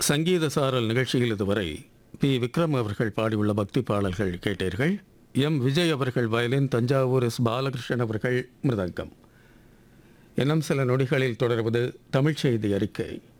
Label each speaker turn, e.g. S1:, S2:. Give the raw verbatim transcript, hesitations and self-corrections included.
S1: சங்கீத சாரல் நிகழ்ச்சியில் இதுவரை பி விக்ரம் அவர்கள் பாடியுள்ள பக்தி பாடல்கள் கேட்டீர்கள். எம் விஜய் அவர்கள் வயலின், தஞ்சாவூர் எஸ் பாலகிருஷ்ணன் அவர்கள் மிருதங்கம். இன்னும் சில நொடிகளில் தொடர்வது தமிழ்ச் செய்தி அறிக்கை.